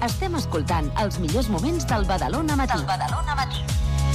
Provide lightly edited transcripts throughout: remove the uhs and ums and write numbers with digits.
Estem escoltant els millors moments del Badalona Matí.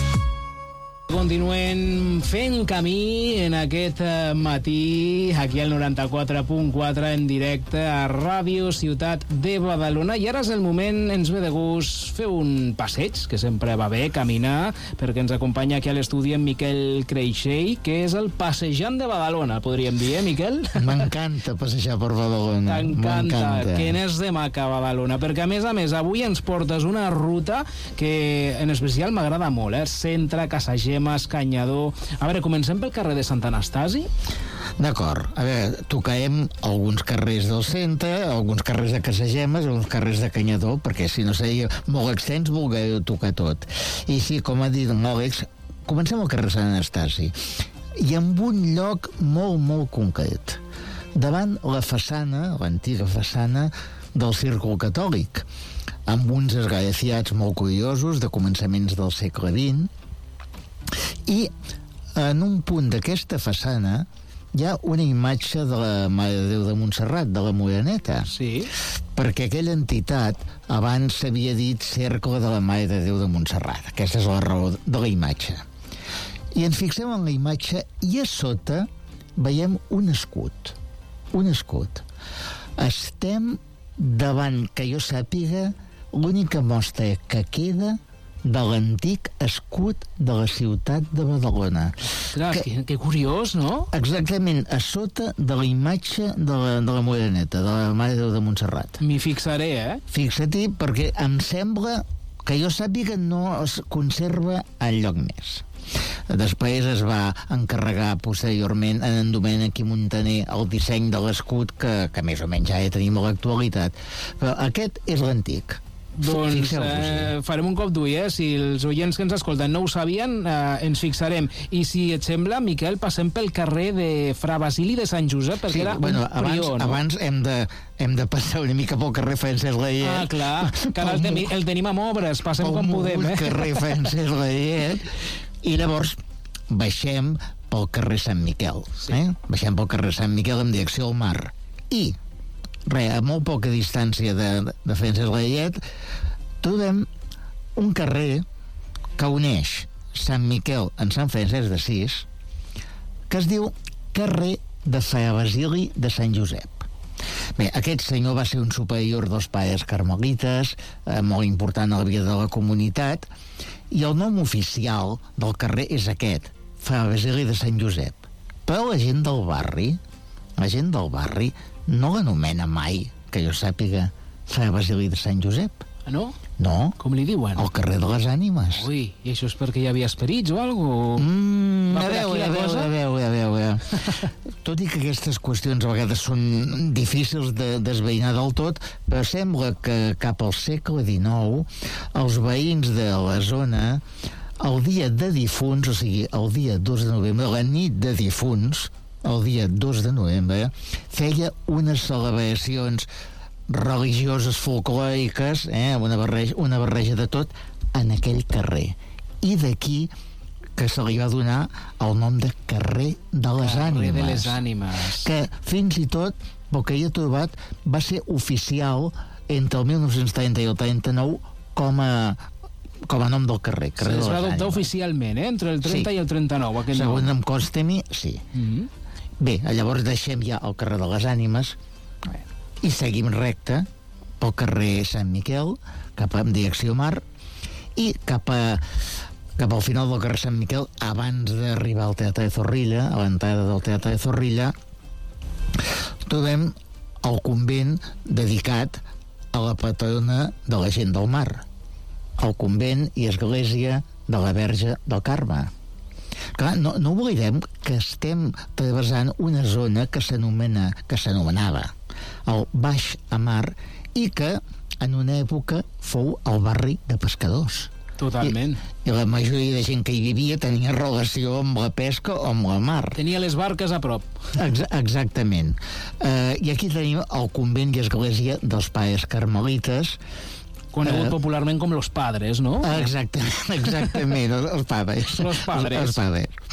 Continuem fent camí en aquest matí aquí al 94.4 en directe a Ràdio Ciutat de Badalona, i ara és el moment, ens ve de gust fer un passeig, que sempre va bé caminar, perquè ens acompanya aquí a l'estudi en Miquel Creixell, que és el passejant de Badalona, podríem dir, Miquel? M'encanta passejar per Badalona. T'encanta, que n'és de maca Badalona, perquè a més, avui ens portes una ruta que en especial m'agrada molt, Centre, Casagemes, Canyador. A veure, comencem pel carrer de Sant Anastasi? D'acord. A veure, tocarem alguns carrers del centre, alguns carrers de Casagemes, alguns carrers de Canyador, perquè si no seria molt extens, voldria tocar tot. I sí, com ha dit l'Àlex, comencem al carrer Sant Anastasi. I en un lloc molt, molt concret. Davant la façana, l'antiga façana del Círcul Catòlic, amb uns esgraciats molt curiosos de començaments del segle XX, i en un punt d'aquesta façana hi ha una imatge de la Mare de Déu de Montserrat, de la Moreneta. Sí. Perquè aquella entitat abans s'havia dit Cercle de la Mare de Déu de Montserrat. Aquesta és la raó de la imatge. I ens fixem en la imatge i a sota veiem un escut. Un escut. Estem davant, que jo sàpiga, l'única mostra que queda de l'antic escut de la ciutat de Badalona. Clar, que curiós, no? Exactament, a sota de la imatge de la Moreneta, de la Mare de Déu de Montserrat. M'hi fixaré, Fixa-t'hi, perquè em sembla que jo sàpiga no es conserva enlloc més. Després es va encarregar posteriorment a en Domènec i Montaner el disseny de l'escut que més o menys ja tenim a l'actualitat. Però aquest és l'antic. Doncs farem un cop d'ull, si els oients que ens escolten no ho sabien, ens fixarem. I si et sembla, Miquel, passem pel carrer de Fra Basili de Sant Josep, perquè era un prior, no? Abans hem de passar una mica pel carrer Francesc Layet. Clar, que ara el tenim amb obres, passem com podem. El carrer Francesc Layet. I llavors baixem pel carrer Sant Miquel. Baixem pel carrer Sant Miquel en direcció al mar. I a molt poca distància de Francesc Layet trobem un carrer que uneix Sant Miquel amb Sant Francesc d'Assís, que es diu carrer de Fra Basili de Sant Josep. Bé, aquest senyor va ser un superior dels pares carmelites, molt important a la vida de la comunitat, i el nom oficial del carrer és aquest, Fra Basili de Sant Josep. Però la gent del barri no l'anomena mai, que jo sàpiga, Fra Basili de Sant Josep. Ah, no? No. Com li diuen? El carrer de les Ànimes. Ui, i això és perquè hi havia esperits o alguna cosa? A veure. Tot i que aquestes qüestions a vegades són difícils de desveïnar del tot, però sembla que cap al segle XIX els veïns de la zona, el dia de difunts, o sigui, el dia 2 de novembre, la nit de difunts, el dia 2 de novembre, feia unes celebracions religioses folclòriques, una barreja de tot, en aquell carrer. I d'aquí que se li va donar el nom de carrer de les Ànimes. Carrer de les Ànimes. Que fins i tot, pel que he trobat, va ser oficial entre el 1930 i el 39 com a nom del carrer. Es va adoptar oficialment, entre el 30 i el 39, aquest nom. Segons em consta-mi, sí. Bé, llavors deixem ja el carrer de les Ànimes i seguim recte pel carrer Sant Miquel, cap en direcció mar, i cap al final del carrer Sant Miquel, abans d'arribar al Teatre de Zorrilla, a l'entrada del Teatre de Zorrilla, trobem el convent dedicat a la patrona de la gent del mar, el convent i església de la Verge del Carme. Clar, no oblidem que estem travessant una zona que s'anomenava el Baix Amar i que en una època fou el barri de pescadors. Totalment. I la majoria de gent que hi vivia tenia relació amb la pesca o amb la mar. Tenia les barques a prop. Exactament. I aquí tenim el convent i església dels pares carmelites, conegut popularment com Los Padres, no? Exactament, els padres. Los Padres.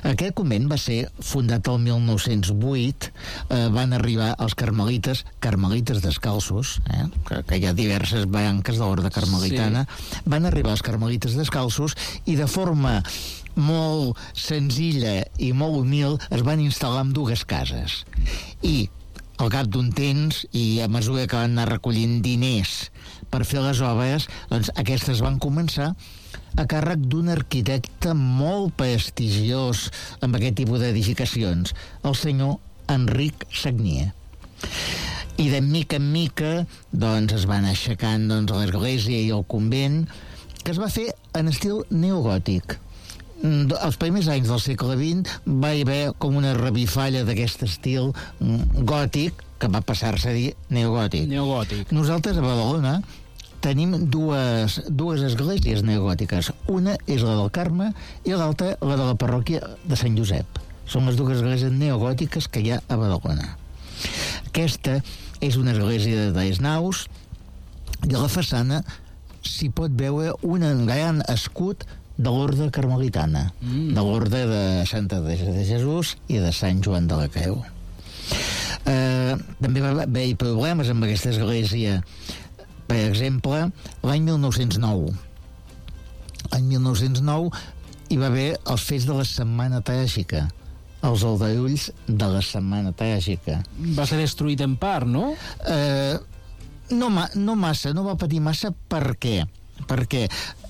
Aquest convent va ser fundat el 1908, van arribar els carmelites descalços, que hi ha diverses branques de l'orde carmelitana, van arribar els carmelites descalços i de forma molt senzilla i molt humil es van instal·lar en 2 cases. I al cap d'un temps, i a mesura que van anar recollint diners per fer les obres, doncs aquestes van començar a càrrec d'un arquitecte molt prestigiós amb aquest tipus d'edificacions, el senyor Enric Sagnier. I de mica en mica doncs, es van aixecant l'església i el convent, que es va fer en estil neogòtic. Els primers anys del segle XX va haver com una revifalla d'aquest estil gòtic que va passar-se a dir neogòtic. Nosaltres a Badalona tenim dues esglésies neogòtiques. Una és la del Carme i l'altra la de la parròquia de Sant Josep. Són les 2 esglésies neogòtiques que hi ha a Badalona. Aquesta és una església de 3 naus i a la façana s'hi pot veure un gran escut de l'orde carmelitana, de l'orde de Santa Teresa de Jesús i de Sant Joan de la Creu. També va haver problemes amb aquesta església. Per exemple, l'any 1909. L'any 1909 hi va haver els fets de la Setmana Tràgica, els aldarulls de la Setmana Tràgica. Va ser destruït en part, no? No massa, no va patir massa. Per què? Perquè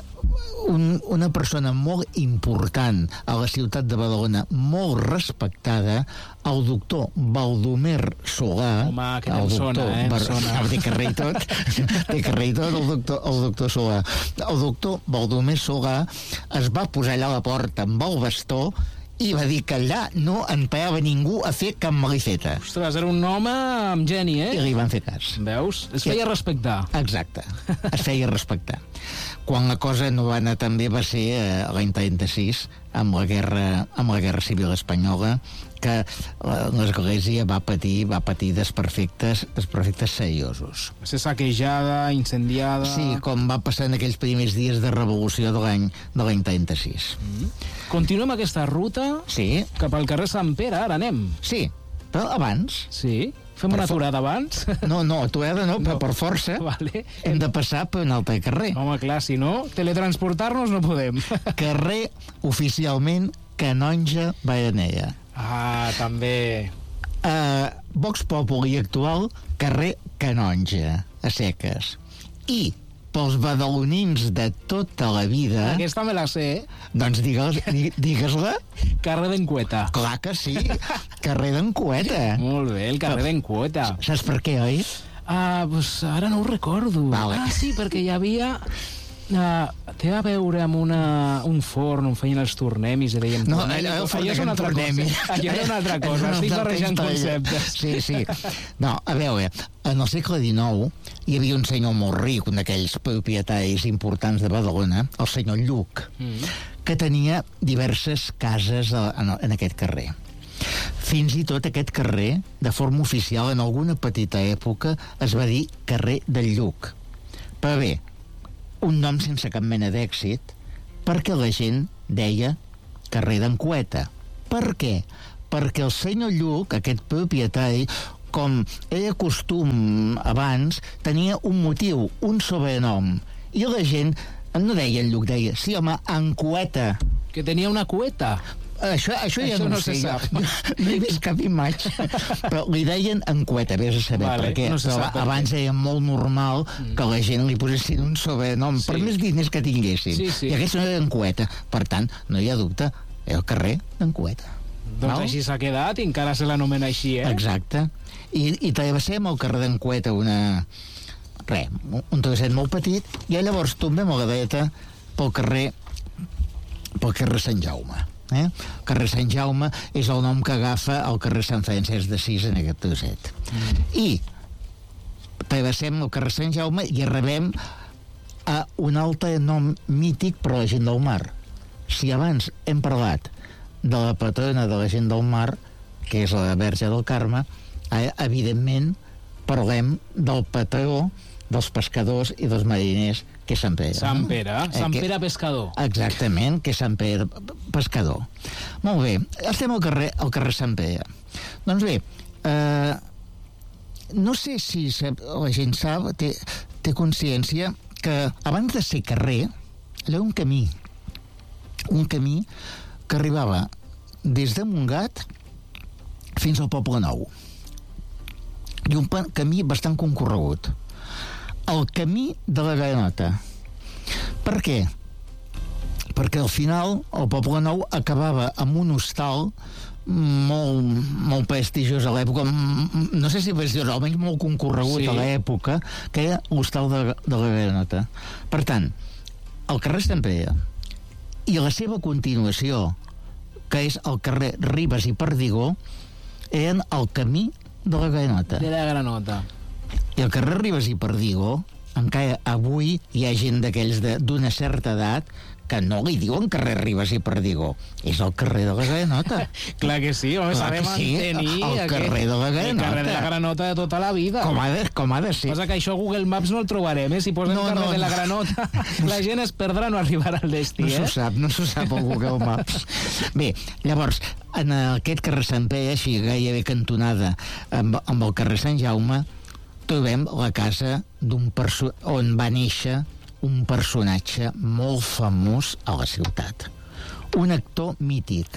una persona molt important a la ciutat de Badalona, molt respectada, el doctor Baldomer Solà. Home, que em sona, Té carrer i tot, el doctor Solà. El doctor Baldomer Solà es va posar allà a la porta amb el bastó i va dir que allà no entrava ningú a fer cap malifeta. Ostres, era un home amb geni, I li van fer cas. Veus? Es feia respectar. Exacte, es feia respectar. Quan la cosa no va anar tan bé va ser l'any 36, amb la guerra civil espanyola, que l'església va patir desperfectes seriosos. Va ser saquejada, incendiada... Sí, com va passar en aquells primers dies de revolució de l'any 36. Continuem aquesta ruta cap al carrer Sant Pere, ara anem. Sí, però abans... Sí? Fem una aturada abans? No, aturada no, però per força hem de passar per un altre carrer. Home, clar, si no, teletransportar-nos no podem. Carrer oficialment Canonge Baranella. Ah, també. Vox Populi actual, carrer Canonge, a seques. I pels badalonins de tota la vida... Aquesta me la sé. Doncs digues-la. Carrer d'Encueta. Clar que sí, carrer d'Encueta. Molt bé, el carrer d'Encueta. Saps per què, oi? Pues ara no ho recordo. Vale. Sí, perquè hi havia... té a veure amb un forn on feien els tornemis i deien... No, allò és una altra cosa. Allò era una altra cosa, estic barrejant conceptes. Sí. No, a veure, en el segle XIX hi havia un senyor molt ric, un d'aquells propietaris importants de Badalona, el senyor Lluc, que tenia diverses cases en aquest carrer. Fins i tot aquest carrer, de forma oficial, en alguna petita època, es va dir carrer del Lluc. Però bé, un nom sense cap mena d'èxit, perquè la gent deia carrer d'Encueta. Per què? Perquè el senyor Lluc, aquest propietari, com era costum abans, tenia un motiu, un sobrenom. I la gent no deia el Lluc, deia, sí, home, Encueta. Que tenia una cueta. Això ja no sé. No he vist cap imatge. Però li deien Encueta, vés a saber per què. Abans era molt normal que la gent li posessin un sobrenom, per més diners que tinguessin. I aquest no era Encueta. Per tant, no hi ha dubte, era el carrer d'Encueta. Doncs així s'ha quedat i encara se l'anomena així, Exacte. I travessem el carrer d'Encueta un trosset molt petit, i llavors tombem a la dreta pel carrer Sant Jaume. El carrer Sant Jaume és el nom que agafa el carrer Sant Francesc d'Assís en aquest trosset. I travessem el carrer Sant Jaume i arribem a un altre nom mític per a la gent del mar. Si abans hem parlat de la patrona de la gent del mar, que és la Verge del Carme, evidentment parlem del patró dels pescadors i dels mariners, que és Sant Pere. Sant Pere, Sant Pere Pescador. Exactament, que és Sant Pere Pescador. Molt bé, estem al carrer Sant Pere. Doncs bé, no sé si la gent sap, té consciència que abans de ser carrer, allò un camí que arribava des de Montgat fins al Poble Nou. I un camí bastant concorregut. El camí de la Granota. Per què? Perquè al final el Poble Nou acabava amb un hostal molt prestigiós a l'època, no sé si prestigiós, almenys molt concorregut a l'època, que era l'hostal de la Granota. Per tant, el carrer Sant Pere i la seva continuació, que és el carrer Ribes i Perdigó, eren el camí de la Granota. De la Granota. I el carrer Ribes i Perdigó, encara avui hi ha gent d'aquells d'una certa edat que no li diuen carrer Ribes i Perdigó, és el carrer de la Granota. Clar que sí, home, sabem mantenir el carrer de la Granota. El carrer de la Granota de tota la vida. Com ha de ser. Passa que això a Google Maps no el trobarem, Si posem carrer de la Granota, la gent es perdrà, no arribarà al destí, No s'ho sap al Google Maps. Bé, llavors, en aquest carrer Sant Pere, així gairebé cantonada amb el carrer Sant Jaume, trobem la casa on va néixer un personatge molt famós a la ciutat. Un actor mític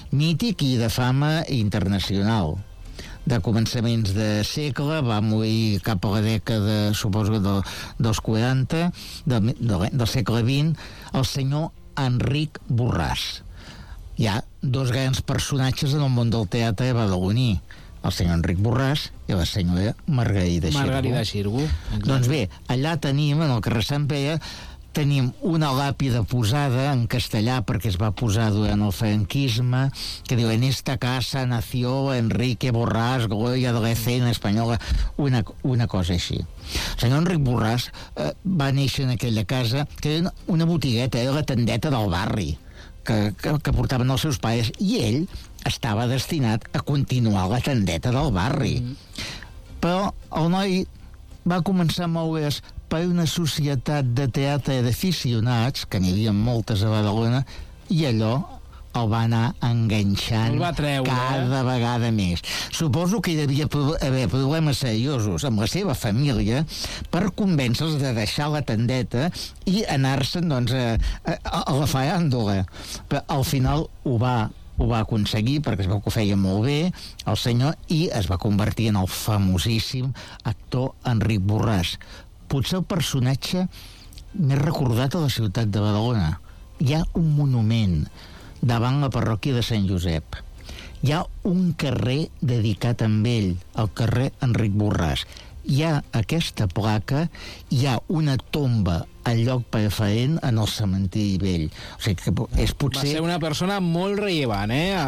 i de fama internacional. De començaments de segle, va morir cap a la dècada, suposo, dels 40, del segle XX, el senyor Enric Borràs. Hi ha dos grans personatges en el món del teatre badaloní, el senyor Enric Borràs i la senyora Margarida Xirgu. Doncs bé, allà tenim, en el carrer Sant Pere, tenim una làpida posada en castellà, perquè es va posar durant el franquisme, que diu: en esta casa nació Enrique Borràs, gloria de la escena espanyola, una cosa així. El senyor Enric Borràs va néixer en aquella casa, que era una botigueta, era la tendeta del barri, que portaven els seus pares, i ell estava destinat a continuar la tendeta del barri. Però el noi va començar a moure's per una societat de teatre d'aficionats, que n'hi havia moltes a Badalona, i allò el va anar enganxant cada vegada més. Suposo que hi devia haver problemes seriosos amb la seva família per convèncer-los de deixar la tendeta i anar-se'n, doncs, a la faràndula. Però al final ho va aconseguir, perquè es veu que ho feia molt bé el senyor, i es va convertir en el famosíssim actor Enric Borràs. Potser el personatge més recordat a la ciutat de Badalona. Hi ha un monument davant la parròquia de Sant Josep. Hi ha un carrer dedicat a ell, el carrer Enric Borràs. Hi ha aquesta placa, hi ha una tomba al lloc preferent en el cementiri vell. O sigui que és potser... Va ser una persona molt rellevant,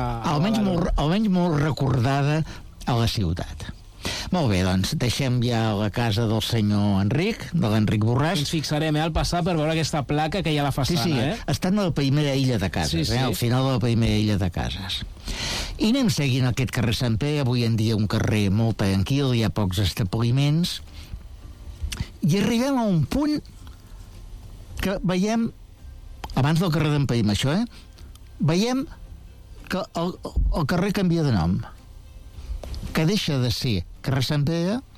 almenys molt recordada a la ciutat. Molt bé, doncs, deixem ja la casa del senyor Enric, de l'Enric Borràs. Ens fixarem al passar per veure aquesta placa que hi ha a la façana. Estan a la primera illa de cases, al final de la primera illa de cases. I anem seguint aquest carrer Sant Pere, avui en dia un carrer molt tranquil, hi ha pocs establiments, i arribem a un punt que veiem, abans del carrer d'en Paim, això, veiem que el carrer canvia de nom, que deixa de ser carrer Sant Pere